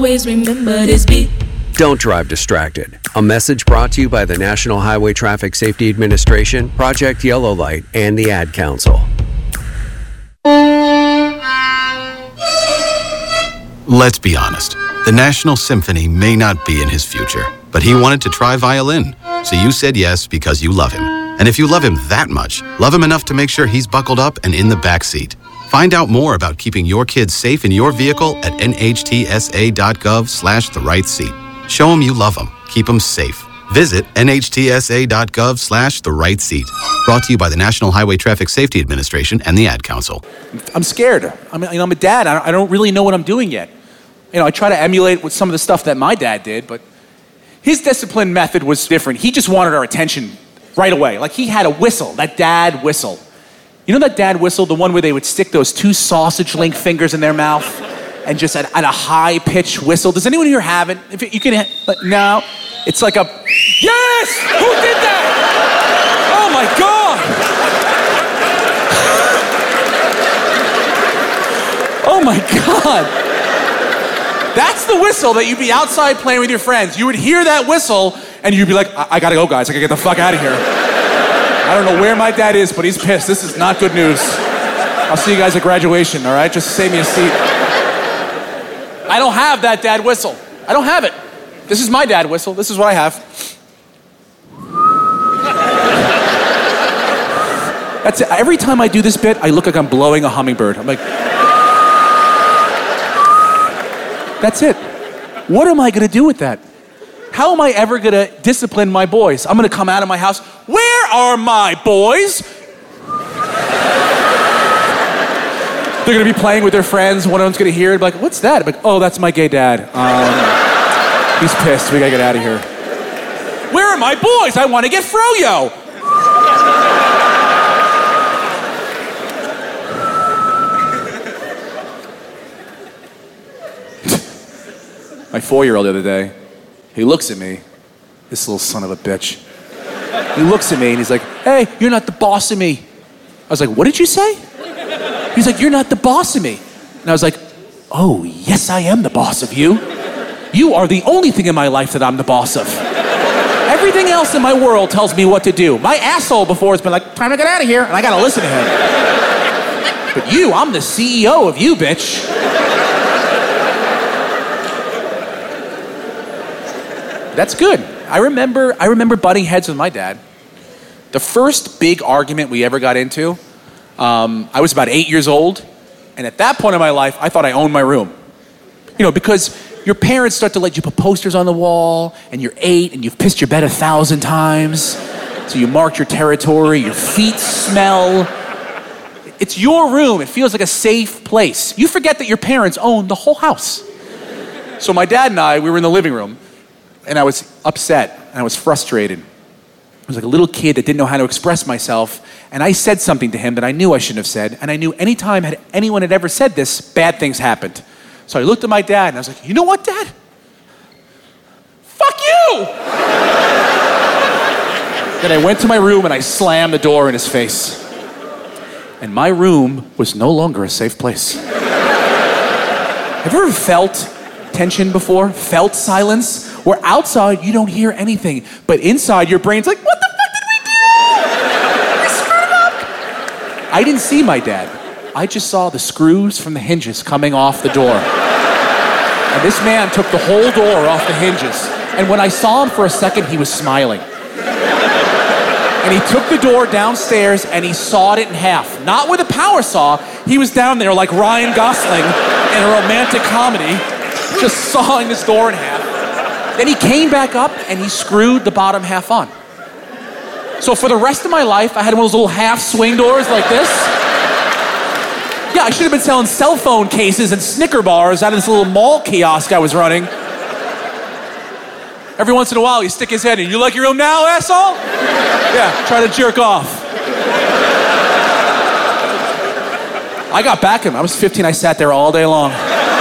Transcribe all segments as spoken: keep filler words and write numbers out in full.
Always remember this beat. Don't drive distracted. A message brought to you by the National Highway Traffic Safety Administration, Project Yellow Light, and the Ad Council. Let's be honest. The National Symphony may not be in his future, but he wanted to try violin. So you said yes because you love him. And if you love him that much, love him enough to make sure he's buckled up and in the back seat. Find out more about keeping your kids safe in your vehicle at nhtsa.gov slash the right seat. Show them you love them. Keep them safe. Visit nhtsa.gov slash the right seat. Brought to you by the National Highway Traffic Safety Administration and the Ad Council. I'm scared. I'm, you know, I'm a dad. I don't really know what I'm doing yet. You know, I try to emulate with some of the stuff that my dad did, but his discipline method was different. He just wanted our attention right away. Like, he had a whistle, that dad whistle. You know that dad whistle, the one where they would stick those two sausage link fingers in their mouth and just at, at a high pitched whistle? Does anyone here have it? If it, you can, like, no, it's like a, yes! Who did that? Oh my God! Oh my God! That's the whistle that you'd be outside playing with your friends. You would hear that whistle and you'd be like, I, I gotta go, guys. I gotta get the fuck out of here. I don't know where my dad is, but he's pissed. This is not good news. I'll see you guys at graduation, all right? Just save me a seat. I don't have that dad whistle. I don't have it. This is my dad whistle. This is what I have. That's it. Every time I do this bit, I look like I'm blowing a hummingbird. I'm like, that's it. What am I gonna do with that? How am I ever gonna discipline my boys? I'm gonna come out of my house, where are my boys? They're gonna be playing with their friends, one of them's gonna hear it, like, what's that? I'm like, oh, that's my gay dad. Um, he's pissed, we gotta get out of here. Where are my boys? I wanna get froyo. My four-year-old the other day, he looks at me, this little son of a bitch. He looks at me and he's like, hey, you're not the boss of me. I was like, what did you say? He's like, you're not the boss of me. And I was like, oh, yes, I am the boss of you. You are the only thing in my life that I'm the boss of. Everything else in my world tells me what to do. My asshole before has been like, time to get out of here, and I gotta listen to him. But you, I'm the C E O of you, bitch. That's good. I remember I remember butting heads with my dad. The first big argument we ever got into, um, I was about eight years old, and at that point in my life, I thought I owned my room. You know, because your parents start to let you put posters on the wall, and you're eight, and you've pissed your bed a thousand times, so you marked your territory, your feet smell. It's your room. It feels like a safe place. You forget that your parents own the whole house. So my dad and I, we were in the living room, and I was upset, and I was frustrated. I was like a little kid that didn't know how to express myself, and I said something to him that I knew I shouldn't have said, and I knew anytime had anyone had ever said this, bad things happened. So I looked at my dad, and I was like, you know what, Dad? Fuck you! Then I went to my room, and I slammed the door in his face. And my room was no longer a safe place. Have you ever felt tension before? Felt silence? Where outside you don't hear anything, but inside your brain's like, what the fuck did we do? We screwed up. I didn't see my dad. I just saw the screws from the hinges coming off the door. And this man took the whole door off the hinges. And when I saw him for a second, he was smiling. And he took the door downstairs and he sawed it in half. Not with a power saw. He was down there like Ryan Gosling in a romantic comedy, just sawing this door in half. Then he came back up and he screwed the bottom half on. So for the rest of my life, I had one of those little half swing doors like this. Yeah, I should have been selling cell phone cases and Snicker bars out of this little mall kiosk I was running. Every once in a while, you stick his head in. You like your room now, asshole? Yeah, try to jerk off. I got back at him. I was fifteen, I sat there all day long.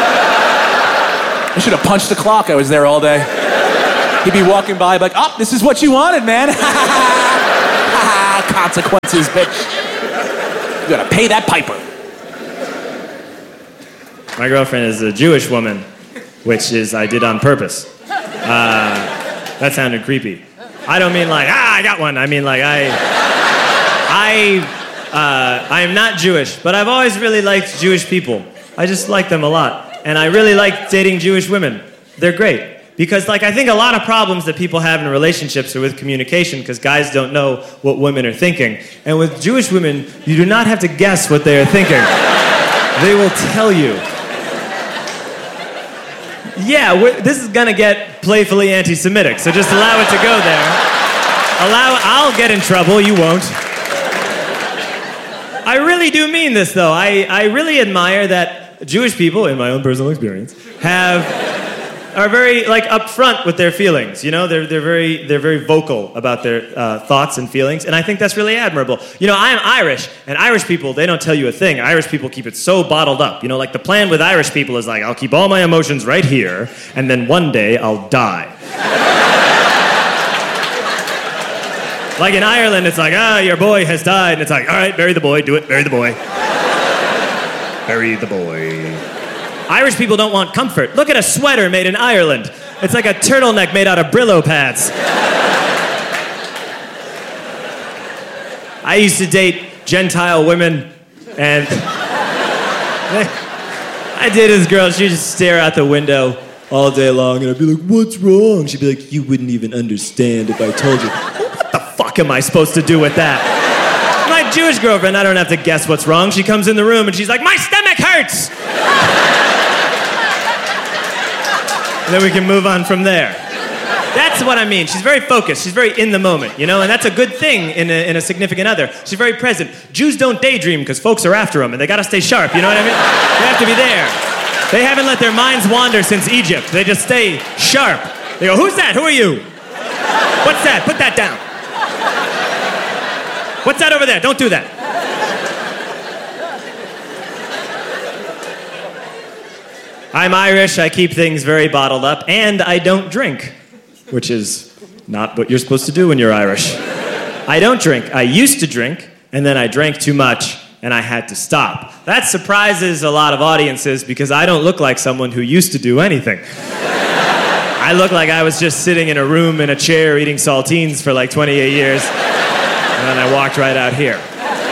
I should have punched the clock, I was there all day. He'd be walking by like, oh, this is what you wanted, man. Consequences, bitch. You gotta pay that piper. My girlfriend is a Jewish woman, which is I did on purpose. Uh, that sounded creepy. I don't mean like, ah, I got one. I mean like I, I, uh, I am not Jewish, but I've always really liked Jewish people. I just like them a lot. And I really like dating Jewish women. They're great. Because, like, I think a lot of problems that people have in relationships are with communication, because guys don't know what women are thinking. And with Jewish women, you do not have to guess what they are thinking. They will tell you. Yeah, we're, this is gonna get playfully anti-Semitic, so just allow it to go there. Allow, I'll get in trouble, you won't. I really do mean this, though. I, I really admire that Jewish people, in my own personal experience, have... are very like upfront with their feelings. You know, they're they're very they're very vocal about their uh, thoughts and feelings, and I think that's really admirable. You know, I am Irish, and Irish people, they don't tell you a thing. Irish people keep it so bottled up. You know, like the plan with Irish people is like, I'll keep all my emotions right here, and then one day I'll die. Like in Ireland, it's like, ah, your boy has died, and it's like, all right, bury the boy, do it, bury the boy. Bury the boy. Irish people don't want comfort. Look at a sweater made in Ireland. It's like a turtleneck made out of Brillo pads. I used to date Gentile women, and I dated this girl. She would just stare out the window all day long, and I'd be like, what's wrong? She'd be like, you wouldn't even understand if I told you. What the fuck am I supposed to do with that? My Jewish girlfriend, I don't have to guess what's wrong. She comes in the room, and she's like, my stomach hurts! Then we can move on from there. That's what I mean. She's very focused. She's very in the moment, you know? And that's a good thing in a, in a significant other. She's very present. Jews don't daydream because folks are after them, and they gotta stay sharp, you know what I mean? They have to be there. They haven't let their minds wander since Egypt. They just stay sharp. They go, who's that? Who are you? What's that? Put that down. What's that over there? Don't do that. I'm Irish, I keep things very bottled up, and I don't drink, which is not what you're supposed to do when you're Irish. I don't drink. I used to drink, and then I drank too much, and I had to stop. That surprises a lot of audiences because I don't look like someone who used to do anything. I look like I was just sitting in a room in a chair eating saltines for like twenty-eight years, and then I walked right out here.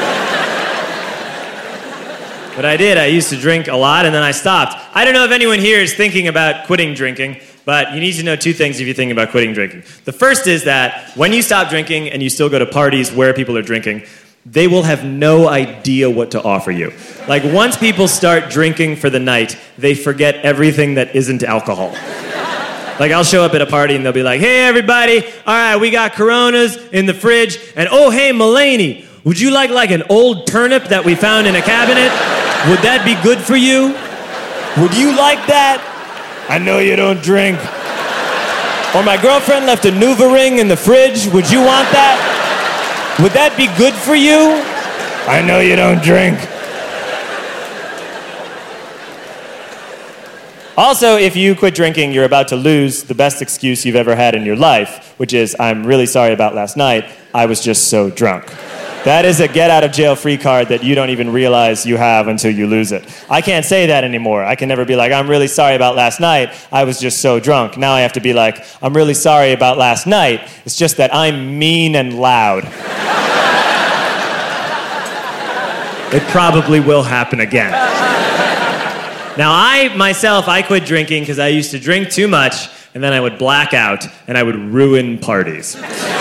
But I did. I used to drink a lot, and then I stopped. I don't know if anyone here is thinking about quitting drinking, but you need to know two things if you're thinking about quitting drinking. The first is that when you stop drinking and you still go to parties where people are drinking, they will have no idea what to offer you. Like, once people start drinking for the night, they forget everything that isn't alcohol. Like, I'll show up at a party and they'll be like, hey, everybody, all right, we got Coronas in the fridge, and oh, hey, Mulaney, would you like, like an old turnip that we found in a cabinet? Would that be good for you? Would you like that? I know you don't drink. Or my girlfriend left a Nuva ring in the fridge. Would you want that? Would that be good for you? I know you don't drink. Also, if you quit drinking, you're about to lose the best excuse you've ever had in your life, which is, I'm really sorry about last night. I was just so drunk. That is a get-out-of-jail-free card that you don't even realize you have until you lose it. I can't say that anymore. I can never be like, I'm really sorry about last night. I was just so drunk. Now I have to be like, I'm really sorry about last night. It's just that I'm mean and loud. It probably will happen again. Now, I, myself, I quit drinking because I used to drink too much, and then I would black out, and I would ruin parties.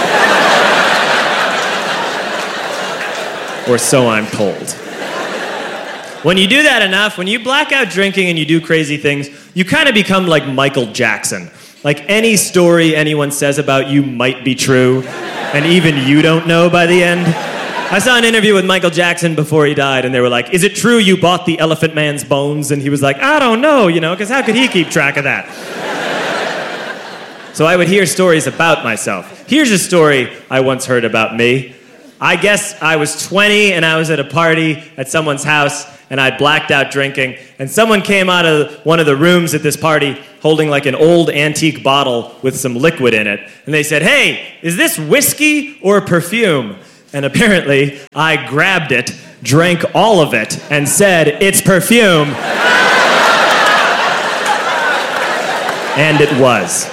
Or so I'm told. When you do that enough, when you black out drinking and you do crazy things, you kind of become like Michael Jackson. Like, any story anyone says about you might be true, and even you don't know by the end. I saw an interview with Michael Jackson before he died, and they were like, is it true you bought the Elephant Man's bones? And he was like, I don't know, you know, because how could he keep track of that? So I would hear stories about myself. Here's a story I once heard about me. I guess I was twenty and I was at a party at someone's house and I blacked out drinking, and someone came out of one of the rooms at this party holding like an old antique bottle with some liquid in it, and they said, hey, is this whiskey or perfume? And apparently I grabbed it, drank all of it, and said, it's perfume. And it was.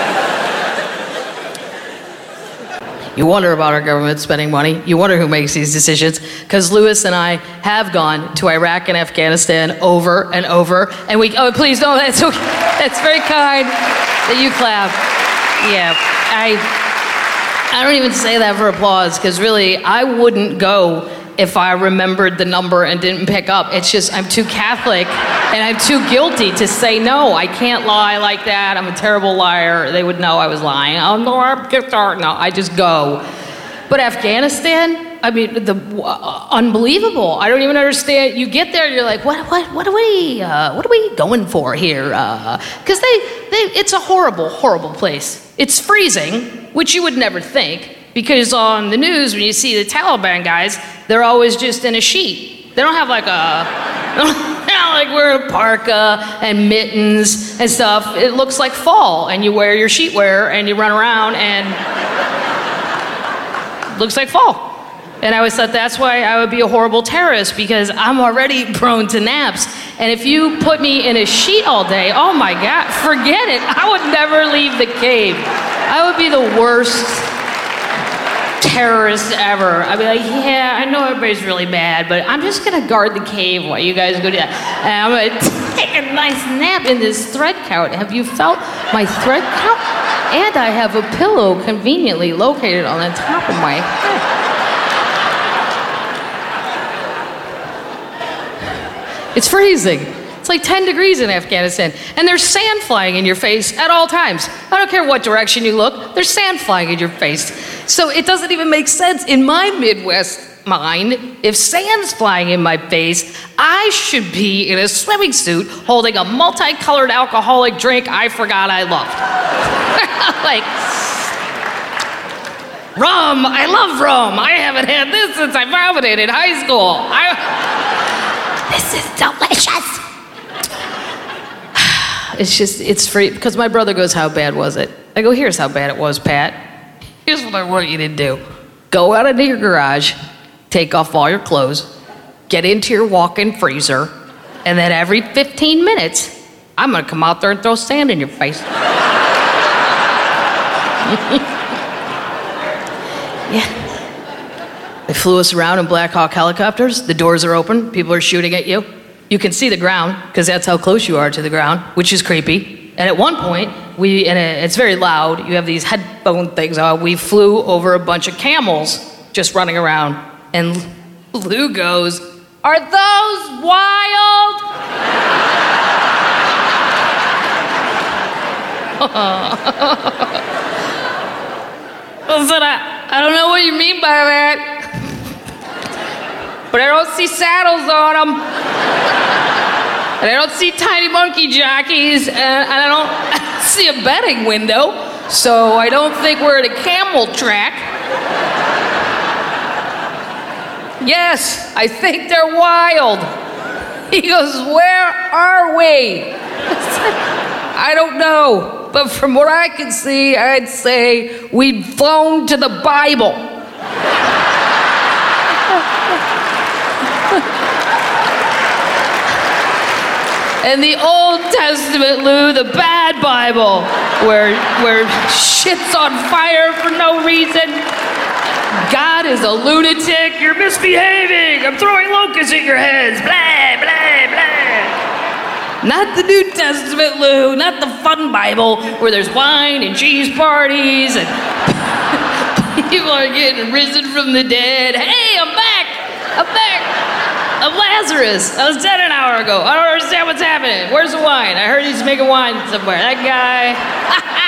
You wonder about our government spending money. You wonder who makes these decisions. Because Lewis and I have gone to Iraq and Afghanistan over and over. And we, oh, please don't, that's okay. That's very kind that you clap. Yeah, I, I don't even say that for applause, because really, I wouldn't go if I remembered the number and didn't pick up. It's just, I'm too Catholic and I'm too guilty to say no. I can't lie like that. I'm a terrible liar. They would know I was lying. Oh, no, I'm guitar. No, I just go. But Afghanistan, I mean, the uh, unbelievable. I don't even understand. You get there, you're like, what, what, what are we, uh, what are we going for here? Because uh, they, they, it's a horrible, horrible place. It's freezing, which you would never think. Because on the news, when you see the Taliban guys, they're always just in a sheet. They don't have like a, they're not like wearing a parka and mittens and stuff. It looks like fall, and you wear your sheetwear and you run around and it looks like fall. And I always thought that's why I would be a horrible terrorist, because I'm already prone to naps. And if you put me in a sheet all day, oh my God, forget it. I would never leave the cave. I would be the worst terrorist ever. I'd be like, yeah, I know everybody's really bad, but I'm just gonna guard the cave while you guys go do that. And I'm gonna take a nice nap in this thread count. Have you felt my thread count? And I have a pillow conveniently located on the top of my head. It's freezing. It's like ten degrees in Afghanistan. And there's sand flying in your face at all times. I don't care what direction you look, there's sand flying in your face. So it doesn't even make sense in my Midwest mind. If sand's flying in my face, I should be in a swimming suit holding a multicolored alcoholic drink I forgot I loved. Like, rum, I love rum. I haven't had this since I vomited in high school. I, this is delicious. It's just, it's free, because my brother goes, how bad was it? I go, here's how bad it was, Pat. Here's what I want you to do. Go out into your garage, take off all your clothes, get into your walk-in freezer, and then every fifteen minutes, I'm gonna come out there and throw sand in your face. Yeah. They flew us around in Black Hawk helicopters. The doors are open, people are shooting at you. You can see the ground, because that's how close you are to the ground, which is creepy. And at one point, we, and it's very loud, you have these headphone things on, we flew over a bunch of camels just running around. And Lou goes, are those wild? I said, I, I don't know what you mean by that. But I don't see saddles on them. And I don't see tiny monkey jockeys, and, and I don't see a betting window, so I don't think we're at a camel track. Yes, I think they're wild. He goes, where are we? I don't know, but from what I can see, I'd say we'd flown to the Bible. And the Old Testament, Lou, the bad Bible, where, where shit's on fire for no reason. God is a lunatic. You're misbehaving. I'm throwing locusts at your heads. Blah, blah, blah. Not the New Testament, Lou. Not the fun Bible where there's wine and cheese parties and people are getting risen from the dead. Hey, I'm back. I'm back. I'm Lazarus. I was dead an hour ago. I don't understand what's happening. Where's the wine? I heard he's making wine somewhere. That guy.